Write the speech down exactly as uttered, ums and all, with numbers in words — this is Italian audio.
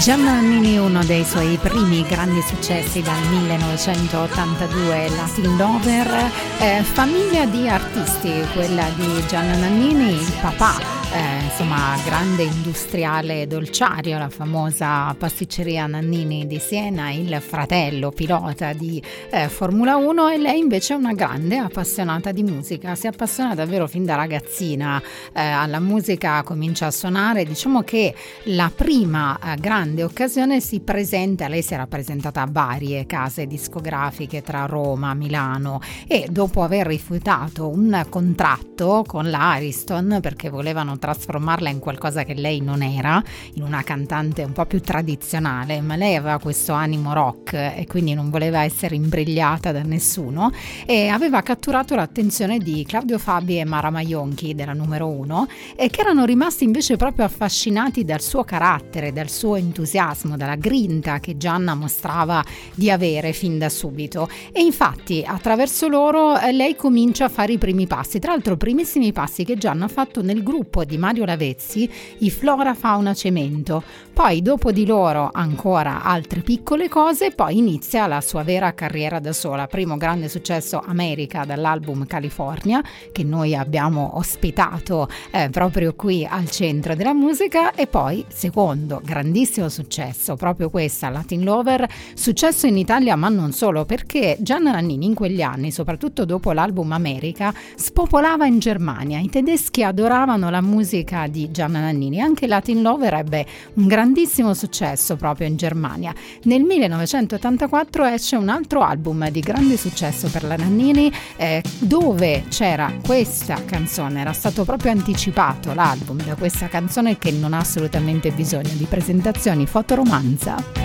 Gianna Nannini, uno dei suoi primi grandi successi dal millenovecentottantadue, Latin Lover, eh, famiglia di artisti, quella di Gianna Nannini, il papà. Eh, insomma, grande industriale dolciario, la famosa pasticceria Nannini di Siena, il fratello pilota di eh, Formula uno, e lei invece è una grande appassionata di musica, si appassiona davvero fin da ragazzina eh, alla musica, comincia a suonare. Diciamo che la prima eh, grande occasione si presenta, lei si era presentata a varie case discografiche tra Roma, Milano, e dopo aver rifiutato un contratto con la Ariston perché volevano trasformarla in qualcosa che lei non era, in una cantante un po' più tradizionale, ma lei aveva questo animo rock e quindi non voleva essere imbrigliata da nessuno, e aveva catturato l'attenzione di Claudio Fabi e Mara Maionchi della numero uno, e che erano rimasti invece proprio affascinati dal suo carattere, dal suo entusiasmo, dalla grinta che Gianna mostrava di avere fin da subito. E infatti attraverso loro eh, lei comincia a fare i primi passi, tra l'altro primissimi passi che Gianna ha fatto nel gruppo di Mario Lavezzi, i Flora Fauna Cemento. Poi dopo di loro ancora altre piccole cose, poi inizia la sua vera carriera da sola. Primo grande successo, America, dall'album California, che noi abbiamo ospitato eh, proprio qui al Centro della Musica, e poi secondo grandissimo successo, proprio questa, Latin Lover, successo in Italia ma non solo, perché Gianna Nannini in quegli anni, soprattutto dopo l'album America, spopolava in Germania. I tedeschi adoravano la musica di Gianna Nannini, anche Latin Lover ebbe un grandissimo successo proprio in Germania. Nel millenovecentottantaquattro esce un altro album di grande successo per la Nannini, eh, dove c'era questa canzone, era stato proprio anticipato l'album da questa canzone che non ha assolutamente bisogno di presentazioni, Fotoromanza.